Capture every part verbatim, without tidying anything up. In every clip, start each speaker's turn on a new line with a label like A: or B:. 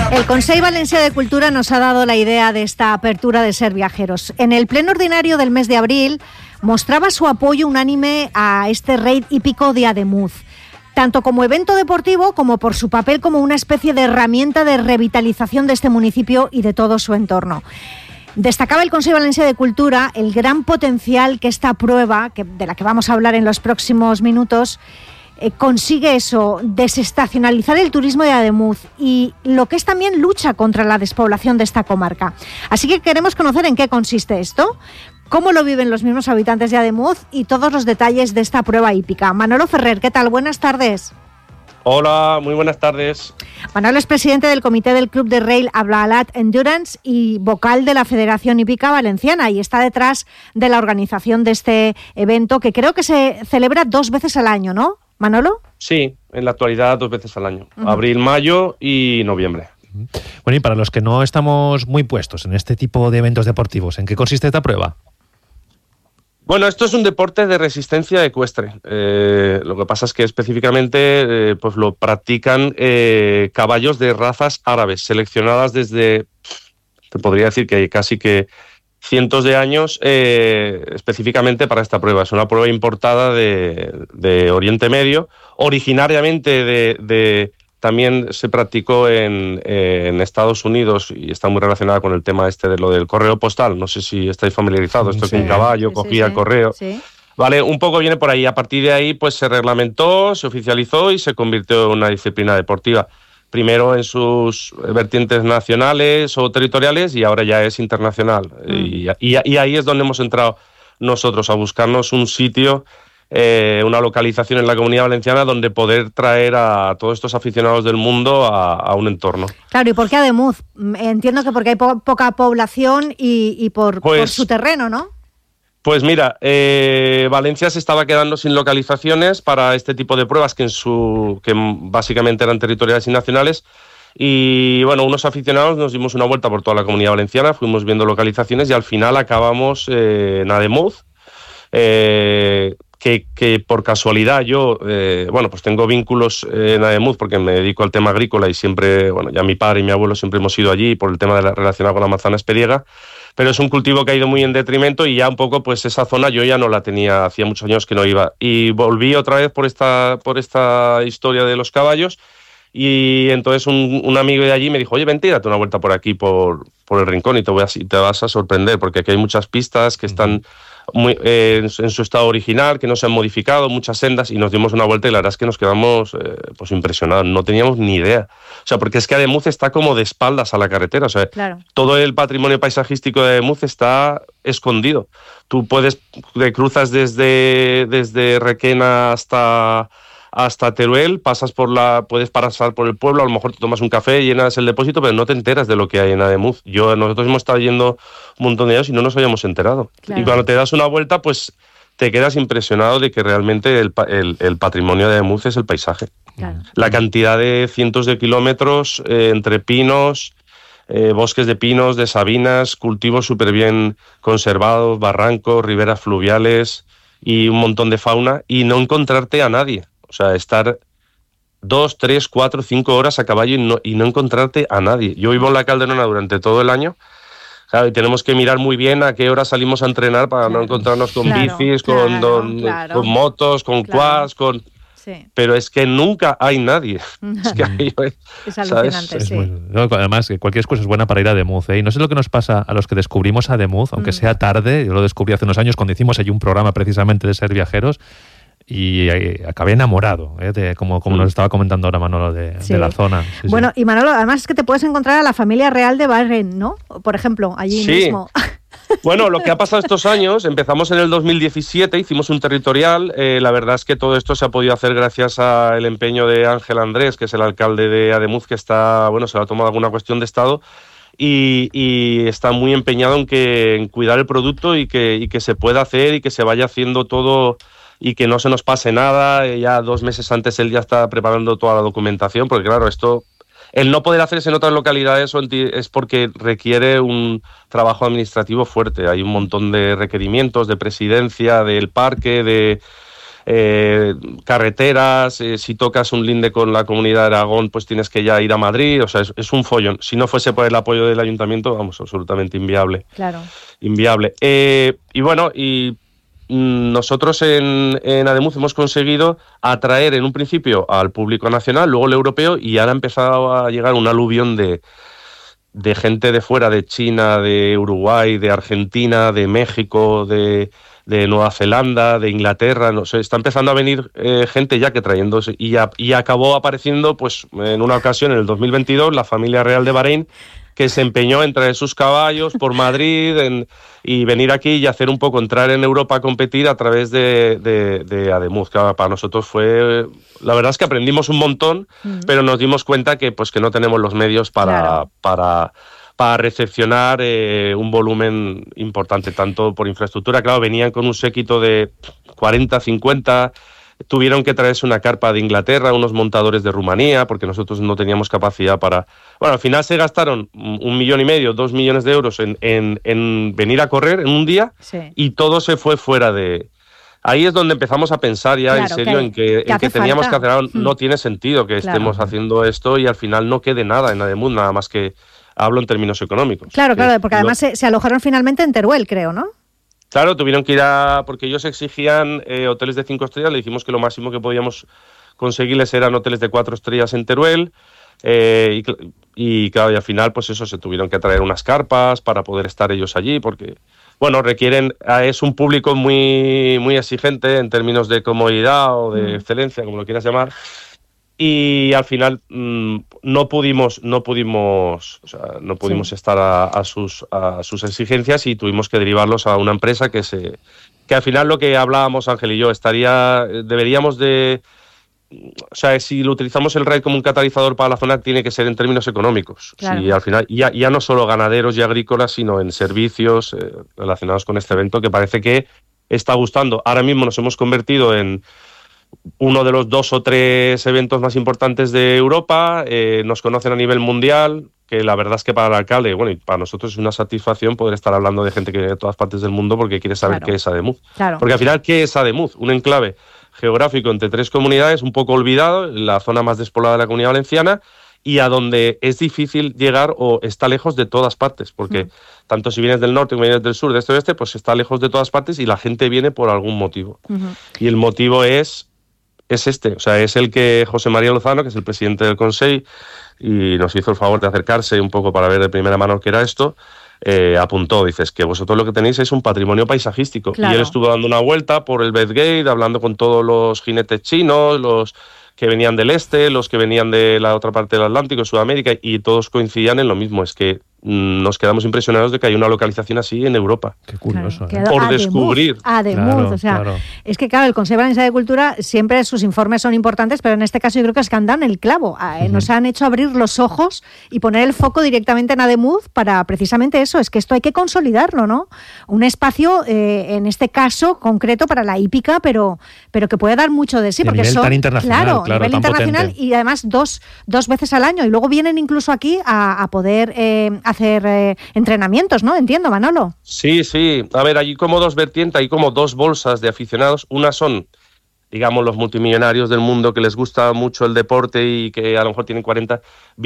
A: El Consell Valencià de Cultura nos ha dado la idea de esta apertura de Ser Viajeros. En el pleno ordinario del mes de abril mostraba su apoyo unánime a este raid hípico de Ademuz, tanto como evento deportivo como por su papel como una especie de herramienta de revitalización de este municipio y de todo su entorno. Destacaba el Consell Valencià de Cultura el gran potencial que esta prueba, que, de la que vamos a hablar en los próximos minutos, eh, consigue eso, desestacionalizar el turismo de Ademuz y lo que es también lucha contra la despoblación de esta comarca. Así que queremos conocer en qué consiste esto, cómo lo viven los mismos habitantes de Ademuz y todos los detalles de esta prueba hípica. Manolo Ferrer, ¿qué tal? Buenas tardes.
B: Hola, muy buenas tardes.
A: Manolo es presidente del comité del Club de Rail Ablalat Endurance y vocal de la Federación Hípica Valenciana y está detrás de la organización de este evento que creo que se celebra dos veces al año, ¿no, Manolo?
B: Sí, en la actualidad dos veces al año, uh-huh. Abril, mayo y noviembre.
C: Bueno, y para los que no estamos muy puestos en este tipo de eventos deportivos, ¿en qué consiste esta prueba?
B: Bueno, esto es un deporte de resistencia ecuestre. Eh, lo que pasa es que específicamente eh, pues lo practican eh, caballos de razas árabes, seleccionadas desde, te podría decir que hay casi que cientos de años eh, específicamente para esta prueba. Es una prueba importada de, de Oriente Medio, originariamente de... de también se practicó en, eh, en Estados Unidos y está muy relacionada con el tema este de lo del correo postal. No sé si estáis familiarizados. Esto sí, es un caballo, sí, cogía sí, sí. correo. Sí. Vale, un poco viene por ahí. A partir de ahí pues se reglamentó, se oficializó y se convirtió en una disciplina deportiva. Primero en sus vertientes nacionales o territoriales y ahora ya es internacional. Mm. Y, y, y ahí es donde hemos entrado nosotros a buscarnos un sitio, Eh, una localización en la Comunidad Valenciana donde poder traer a todos estos aficionados del mundo a, a un entorno.
A: Claro, ¿y por qué Ademuz? Entiendo que porque hay po- poca población y, y por, pues, por su terreno, ¿no?
B: Pues mira, eh, Valencia se estaba quedando sin localizaciones para este tipo de pruebas que, en su, que básicamente eran territoriales y nacionales. Y bueno, unos aficionados nos dimos una vuelta por toda la Comunidad Valenciana, fuimos viendo localizaciones y al final acabamos eh, en Ademuz. Eh, Que, que por casualidad yo, eh, bueno, pues tengo vínculos en Ademuz porque me dedico al tema agrícola y siempre, bueno, ya mi padre y mi abuelo siempre hemos ido allí por el tema de la, relacionado con la manzana esperiega, pero es un cultivo que ha ido muy en detrimento y ya un poco, pues esa zona yo ya no la tenía, hacía muchos años que no iba. Y volví otra vez por esta, por esta historia de los caballos y entonces un, un amigo de allí me dijo, oye, vente, date una vuelta por aquí, por, por el rincón y te, voy a, te vas a sorprender porque aquí hay muchas pistas que están... Muy, eh, en, en su estado original, que no se han modificado, muchas sendas, y nos dimos una vuelta y la verdad es que nos quedamos eh, pues impresionados, no teníamos ni idea. O sea, porque es que Ademuz está como de espaldas a la carretera, o sea, claro. Todo el patrimonio paisajístico de Ademuz está escondido. Tú puedes, te cruzas desde, desde Requena hasta... hasta Teruel, pasas por la, puedes pasar por el pueblo, a lo mejor te tomas un café, llenas el depósito, pero no te enteras de lo que hay en Ademuz. Yo, nosotros hemos estado yendo un montón de años y no nos habíamos enterado. Claro. Y cuando te das una vuelta, pues te quedas impresionado de que realmente el, el, el patrimonio de Ademuz es el paisaje. Claro. La cantidad de cientos de kilómetros eh, entre pinos, eh, bosques de pinos, de sabinas, cultivos súper bien conservados, barrancos, riberas fluviales y un montón de fauna, y no encontrarte a nadie. O sea, estar dos, tres, cuatro, cinco horas a caballo y no, y no encontrarte a nadie. Yo vivo en la Calderona durante todo el año, claro, y tenemos que mirar muy bien a qué hora salimos a entrenar para claro. no encontrarnos con claro, bicis, claro, con, don, claro. con motos, con claro. quads, con... Sí. Pero es que nunca hay nadie. Es que hay,
A: es alucinante,
C: ¿sabes?
A: sí.
C: Es muy, no, además, cualquier excusa es buena para ir a Ademuz, ¿eh? Y no sé lo que nos pasa a los que descubrimos Ademuz, aunque mm. sea tarde. Yo lo descubrí hace unos años cuando hicimos allí un programa precisamente de Ser Viajeros. Y eh, acabé enamorado, ¿eh? de, como, como sí. nos estaba comentando ahora Manolo, de, sí. de la zona. Sí,
A: bueno,
C: sí.
A: y Manolo, además es que te puedes encontrar a la familia real de Bahrein, ¿no? Por ejemplo, allí
B: sí.
A: mismo.
B: Bueno, lo que ha pasado estos años, empezamos en el dos mil diecisiete, hicimos un territorial, eh, la verdad es que todo esto se ha podido hacer gracias al empeño de Ángel Andrés, que es el alcalde de Ademuz, que está, bueno, se lo ha tomado alguna cuestión de Estado, y, y está muy empeñado en, que, en cuidar el producto y que, y que se pueda hacer y que se vaya haciendo todo... y que no se nos pase nada. Ya dos meses antes él ya está preparando toda la documentación, porque claro, esto, el no poder hacerse en otras localidades es porque requiere un trabajo administrativo fuerte. Hay un montón de requerimientos de presidencia, del parque, de eh, carreteras, eh, si tocas un linde con la comunidad de Aragón, pues tienes que ya ir a Madrid, o sea, es, es un follón. Si no fuese por el apoyo del ayuntamiento, vamos, absolutamente inviable.
A: Claro.
B: Inviable. Eh, y bueno, y mm, nosotros en, en Ademuz hemos conseguido atraer en un principio al público nacional, luego el europeo, y ahora ha empezado a llegar un aluvión de, de gente de fuera, de China, de Uruguay, de Argentina, de México, de... de Nueva Zelanda, de Inglaterra, no sé, está empezando a venir eh, gente ya que trayéndose, y, ya, y acabó apareciendo, pues, en una ocasión, en el dos mil veintidós, la familia real de Bahrein, que se empeñó en traer sus caballos por Madrid en, y venir aquí y hacer un poco, entrar en Europa a competir a través de, de, de Ademuz, que para nosotros fue... La verdad es que aprendimos un montón, mm. pero nos dimos cuenta que, pues, que no tenemos los medios para... Claro. para para recepcionar eh, un volumen importante, tanto por infraestructura. Claro, venían con un séquito de cuarenta, cincuenta, tuvieron que traerse una carpa de Inglaterra, unos montadores de Rumanía, porque nosotros no teníamos capacidad para... Bueno, al final se gastaron un millón y medio, dos millones de euros en, en, en venir a correr en un día, sí. y todo se fue fuera de... Ahí es donde empezamos a pensar ya, claro, en serio, que, en que, que, en que teníamos falta. que hacer... No hmm. tiene sentido que claro. estemos haciendo esto y al final no quede nada en Ademuz, nada más que... Hablo en términos económicos.
A: Claro, claro, porque además lo... se, se alojaron finalmente en Teruel, creo, ¿no?
B: Claro, tuvieron que ir a... Porque ellos exigían eh, hoteles de cinco estrellas, le dijimos que lo máximo que podíamos conseguirles eran hoteles de cuatro estrellas en Teruel, eh, y, y claro, y al final, pues eso, se tuvieron que traer unas carpas para poder estar ellos allí, porque, bueno, requieren... Es un público muy, muy exigente en términos de comodidad o de mm. excelencia, como lo quieras llamar. Y al final mmm, no pudimos no pudimos o sea, no pudimos sí. estar a, a sus a sus exigencias y tuvimos que derivarlos a una empresa que se que al final lo que hablábamos Ángel y yo estaría deberíamos de o sea, si lo utilizamos el R A I como un catalizador para la zona, tiene que ser en términos económicos. Claro. Si al final ya, ya no solo ganaderos y agrícolas, sino en servicios eh, relacionados con este evento, que parece que está gustando. Ahora mismo nos hemos convertido en uno de los dos o tres eventos más importantes de Europa, eh, nos conocen a nivel mundial, que la verdad es que para el alcalde, bueno, y para nosotros es una satisfacción poder estar hablando de gente que viene de todas partes del mundo porque quiere saber claro. qué es Ademuz.
A: Claro.
B: Porque al final, ¿qué es Ademuz? Un enclave geográfico entre tres comunidades, un poco olvidado, la zona más despoblada de la Comunidad Valenciana, y a donde es difícil llegar o está lejos de todas partes, porque mm. tanto si vienes del norte como vienes del sur, de este oeste, pues está lejos de todas partes y la gente viene por algún motivo. Uh-huh. Y el motivo es... es este, o sea, es el que José María Lozano, que es el presidente del Consell, y nos hizo el favor de acercarse un poco para ver de primera mano qué era esto, eh, apuntó, dices, que vosotros lo que tenéis es un patrimonio paisajístico. Claro. Y él estuvo dando una vuelta por el Bedgate, hablando con todos los jinetes chinos, los que venían del este, los que venían de la otra parte del Atlántico, Sudamérica, y todos coincidían en lo mismo, es que nos quedamos impresionados de que hay una localización así en Europa.
C: Qué curioso.
A: Claro,
C: ¿eh?
B: Por
A: Ademuz,
B: descubrir.
A: Ademuz, claro, o sea, claro. Es que claro, el Consejo Valenciano de Cultura siempre sus informes son importantes, pero en este caso yo creo que es que han dado en el clavo. Eh, uh-huh. Nos han hecho abrir los ojos y poner el foco directamente en Ademuz para precisamente eso, es que esto hay que consolidarlo, ¿no? Un espacio, eh, en este caso concreto para la hípica, pero, pero que puede dar mucho de sí.
C: Y
A: porque
C: a nivel
A: son,
C: tan internacional,
A: claro,
C: claro,
A: nivel
C: tan
A: internacional
C: potente.
A: Y además dos, dos veces al año. Y luego vienen incluso aquí a, a poder eh, hacer... Eh, entrenamientos, ¿no? Entiendo, Manolo.
B: Sí, sí. A ver, hay como dos vertientes, hay como dos bolsas de aficionados. Una son, digamos, los multimillonarios del mundo que les gusta mucho el deporte y que a lo mejor tienen cuarenta.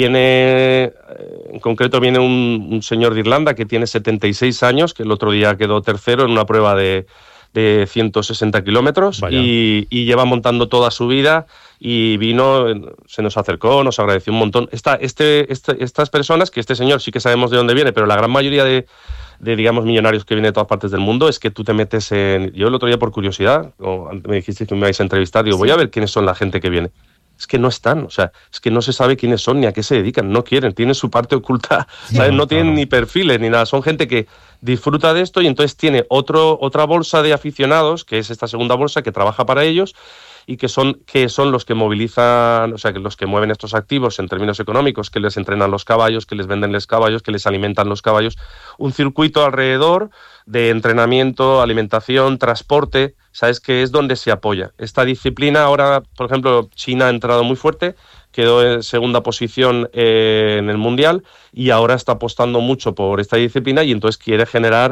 B: Viene, en concreto, viene un, un señor de Irlanda que tiene setenta y seis años, que el otro día quedó tercero en una prueba de, de ciento sesenta kilómetros y, y lleva montando toda su vida. Y vino, se nos acercó, nos agradeció un montón. Esta, este, este, estas personas, que este señor sí que sabemos de dónde viene, pero la gran mayoría de, de, digamos, millonarios que vienen de todas partes del mundo, es que tú te metes en... Yo el otro día por curiosidad, o me dijiste que me vais a entrevistar, digo, sí. voy a ver quiénes son la gente que viene. Es que no están, o sea, es que no se sabe quiénes son ni a qué se dedican, no quieren, tienen su parte oculta, sí, ¿sabes? No tienen ni perfiles ni nada, son gente que disfruta de esto y entonces tiene otro, otra bolsa de aficionados, que es esta segunda bolsa que trabaja para ellos, y que son, que son los que movilizan, o sea, que los que mueven estos activos en términos económicos, que les entrenan los caballos, que les venden los caballos, que les alimentan los caballos. Un circuito alrededor de entrenamiento, alimentación, transporte, ¿sabes? Que es donde se apoya. Esta disciplina ahora, por ejemplo, China ha entrado muy fuerte, quedó en segunda posición eh, en el Mundial y ahora está apostando mucho por esta disciplina y entonces quiere generar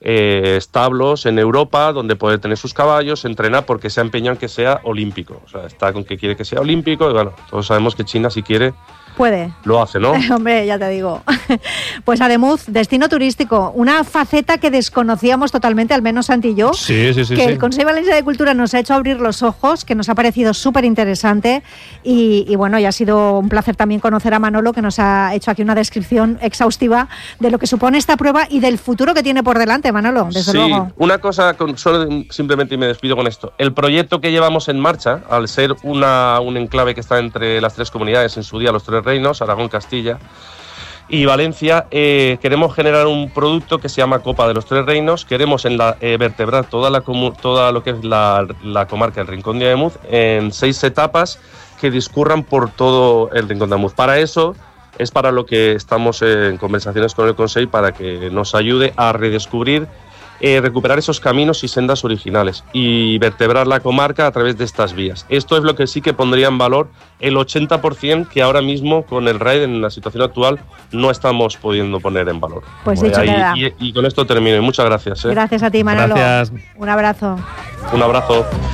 B: eh, establos en Europa donde poder tener sus caballos, entrenar, porque se ha empeñado en que sea olímpico. O sea, está con que quiere que sea olímpico y bueno, todos sabemos que China si quiere...
A: Puede.
B: Lo hace, ¿no?
A: Hombre, ya te digo. Pues Ademuz, destino turístico, una faceta que desconocíamos totalmente, al menos Santi y yo.
C: Sí, sí, sí.
A: Que
C: sí.
A: el Consejo Valencià de Cultura nos ha hecho abrir los ojos, que nos ha parecido súper interesante. Y, y bueno, ya ha sido un placer también conocer a Manolo, que nos ha hecho aquí una descripción exhaustiva de lo que supone esta prueba y del futuro que tiene por delante, Manolo, desde
B: sí,
A: luego.
B: Una cosa, con, solo simplemente y me despido con esto. El proyecto que llevamos en marcha, al ser una, un enclave que está entre las tres comunidades, en su día los tres reinos, Aragón, Castilla y Valencia, eh, queremos generar un producto que se llama Copa de los Tres Reinos. Queremos en la, eh, vertebrar toda, la toda lo que es la, la comarca del Rincón de Ademuz en seis etapas que discurran por todo el Rincón de Ademuz. Para eso es para lo que estamos en conversaciones con el Consejo, para que nos ayude a redescubrir, Eh, recuperar esos caminos y sendas originales y vertebrar la comarca a través de estas vías. Esto es lo que sí que pondría en valor el ochenta por ciento que ahora mismo con el R A I D en la situación actual no estamos pudiendo poner en valor.
A: Pues dicho
B: ahí,
A: queda.
B: Y, y con esto termino. Y muchas gracias. ¿eh?
A: Gracias a ti, Manolo.
C: Gracias.
A: Un abrazo.
B: Un abrazo.